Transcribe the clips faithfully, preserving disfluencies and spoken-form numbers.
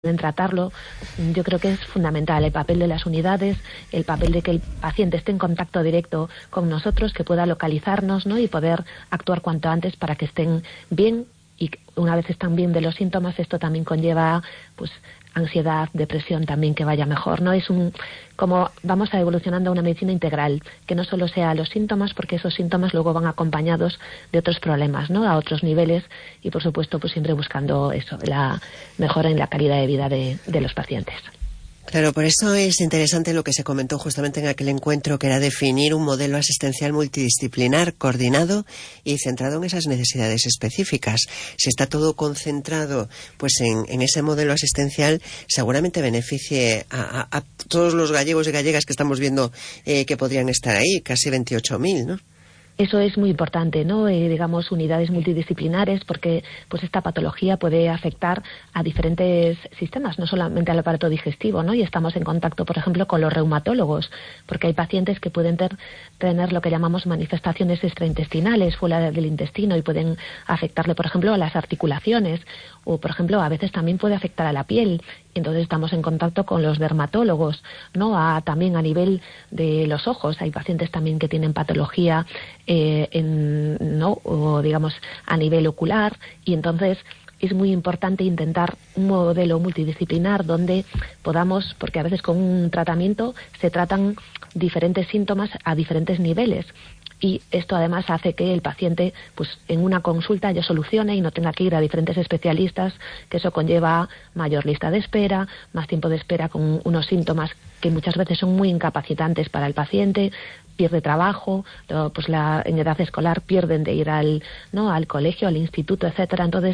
pueden tratarlo. Yo creo que es fundamental el papel de las unidades, el papel de que el paciente esté en contacto directo con nosotros, que pueda localizarnos, ¿no? Y poder actuar cuanto antes para que estén bien, y una vez están bien de los síntomas, esto también conlleva pues ansiedad, depresión también, que vaya mejor, ¿no? Es un como vamos a evolucionando a una medicina integral, que no solo sea los síntomas, porque esos síntomas luego van acompañados de otros problemas, ¿no? A otros niveles, y por supuesto pues siempre buscando eso, la mejora en la calidad de vida de, de los pacientes. Claro, por eso es interesante lo que se comentó justamente en aquel encuentro, que era definir un modelo asistencial multidisciplinar, coordinado y centrado en esas necesidades específicas. Si está todo concentrado pues en, en ese modelo asistencial, seguramente beneficie a, a, a todos los gallegos y gallegas que estamos viendo eh, que podrían estar ahí, casi veintiocho mil, ¿no? Eso es muy importante, ¿no? Eh, digamos, unidades multidisciplinares, porque pues esta patología puede afectar a diferentes sistemas, no solamente al aparato digestivo, ¿no? Y estamos en contacto, por ejemplo, con los reumatólogos, porque hay pacientes que pueden ter, tener lo que llamamos manifestaciones extraintestinales fuera del intestino, y pueden afectarle, por ejemplo, a las articulaciones, o, por ejemplo, a veces también puede afectar a la piel. Entonces estamos en contacto con los dermatólogos, ¿no? A, también a nivel de los ojos. Hay pacientes también que tienen patología eh, en, ¿no? O digamos a nivel ocular, y entonces es muy importante intentar un modelo multidisciplinar donde podamos, porque a veces con un tratamiento se tratan diferentes síntomas a diferentes niveles. Y esto además hace que el paciente pues en una consulta ya solucione y no tenga que ir a diferentes especialistas, que eso conlleva mayor lista de espera, más tiempo de espera con unos síntomas que muchas veces son muy incapacitantes para el paciente, pierde trabajo, pues la, en edad escolar pierden de ir al, ¿no? al colegio, al instituto, etcétera. Entonces,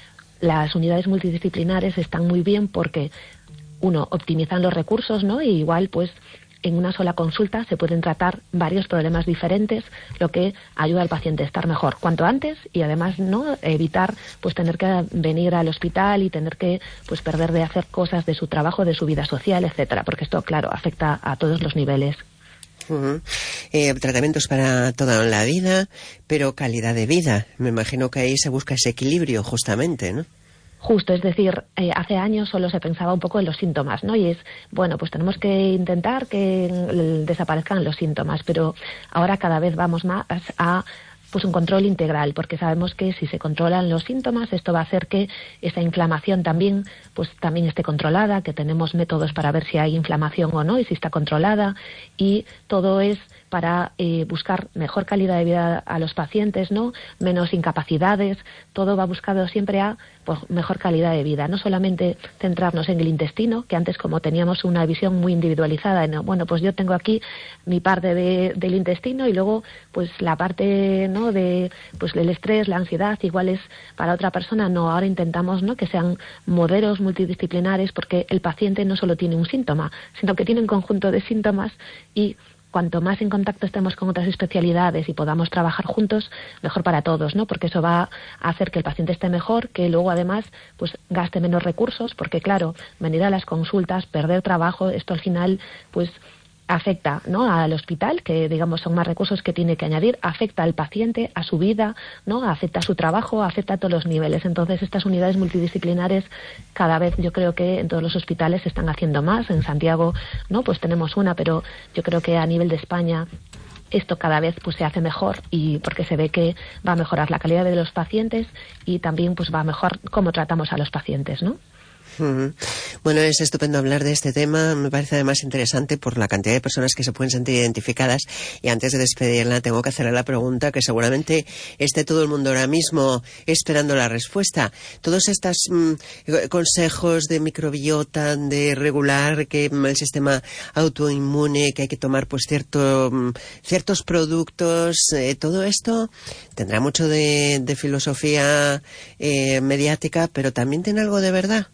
las unidades multidisciplinares están muy bien porque, uno, optimizan los recursos, ¿no? Y igual pues en una sola consulta se pueden tratar varios problemas diferentes, lo que ayuda al paciente a estar mejor cuanto antes, y además no evitar pues tener que venir al hospital y tener que pues perder de hacer cosas de su trabajo, de su vida social, etcétera, porque esto, claro, afecta a todos los niveles. Uh-huh. Eh, tratamientos para toda la vida, pero calidad de vida. Me imagino que ahí se busca ese equilibrio justamente, ¿no? Justo, es decir, eh, hace años solo se pensaba un poco en los síntomas, ¿no? Y es, bueno, pues tenemos que intentar que eh, desaparezcan los síntomas, pero ahora cada vez vamos más a pues un control integral, porque sabemos que si se controlan los síntomas, esto va a hacer que esa inflamación también, pues también esté controlada, que tenemos métodos para ver si hay inflamación o no y si está controlada, y todo es para eh, buscar mejor calidad de vida a los pacientes, ¿no? Menos incapacidades, todo va buscado siempre a pues, mejor calidad de vida, no solamente centrarnos en el intestino, que antes como teníamos una visión muy individualizada, en, bueno, pues yo tengo aquí mi parte de, del intestino y luego pues la parte, ¿no? de pues del estrés, la ansiedad, igual es para otra persona. No, ahora intentamos, ¿no? que sean modelos multidisciplinares, porque el paciente no solo tiene un síntoma, sino que tiene un conjunto de síntomas, y cuanto más en contacto estemos con otras especialidades y podamos trabajar juntos, mejor para todos, ¿no? Porque eso va a hacer que el paciente esté mejor, que luego además pues gaste menos recursos, porque claro, venir a las consultas, perder trabajo, esto al final pues afecta, ¿no? al hospital, que digamos son más recursos que tiene que añadir, afecta al paciente, a su vida, ¿no? afecta a su trabajo, afecta a todos los niveles. Entonces estas unidades multidisciplinares cada vez yo creo que en todos los hospitales se están haciendo más. En Santiago no pues tenemos una, pero yo creo que a nivel de España esto cada vez pues se hace mejor, y porque se ve que va a mejorar la calidad de los pacientes y también pues va a mejorar cómo tratamos a los pacientes, ¿no? Uh-huh. Bueno, es estupendo hablar de este tema. Me parece además interesante por la cantidad de personas que se pueden sentir identificadas. Y antes de despedirla, tengo que hacerle la pregunta que seguramente esté todo el mundo ahora mismo esperando la respuesta. Todos estos mmm, consejos de microbiota, de regular que el sistema autoinmune, que hay que tomar pues cierto, mmm, ciertos productos, eh, todo esto tendrá mucho de, de filosofía eh, mediática, pero también tiene algo de verdad.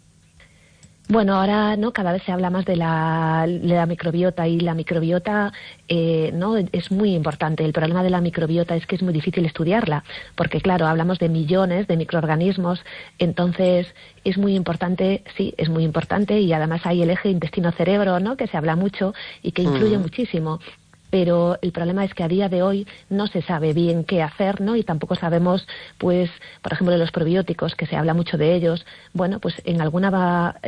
Bueno, ahora no cada vez se habla más de la, de la microbiota, y la microbiota eh, no es muy importante. El problema de la microbiota es que es muy difícil estudiarla, porque claro, hablamos de millones de microorganismos, entonces es muy importante, sí, es muy importante, y además hay el eje intestino-cerebro, ¿no? que se habla mucho y que influye mm. muchísimo. pero el problema es que a día de hoy no se sabe bien qué hacer, ¿no? Y tampoco sabemos, pues, por ejemplo, de los probióticos, que se habla mucho de ellos, bueno, pues en alguna